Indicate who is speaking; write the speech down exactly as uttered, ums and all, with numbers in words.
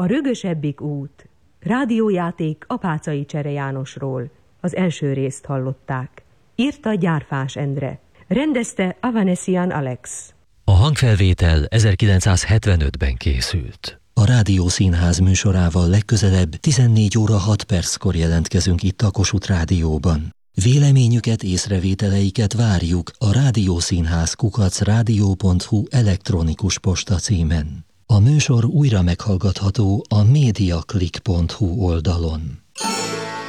Speaker 1: A rögösebbik út. Rádiójáték Apáczai Csere Jánosról. Az első részt hallották. Írta Gyárfás Endre. Rendezte Avanesian Alex.
Speaker 2: A hangfelvétel ezerkilencszázhetvenötben készült. A Rádiószínház műsorával legközelebb tizennégy óra hat perckor jelentkezünk itt a Kossuth Rádióban. Véleményüket, észrevételeiket várjuk a rádiószínház kukac rádió pont hu elektronikus posta címen. A műsor újra meghallgatható a mediaclick pont hu oldalon.